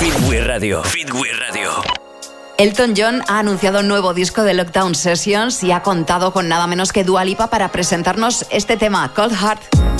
Fitway Radio. Fitway Radio. Elton John ha anunciado un nuevo disco de Lockdown Sessions y ha contado con nada menos que Dua Lipa para presentarnos este tema, Cold Heart.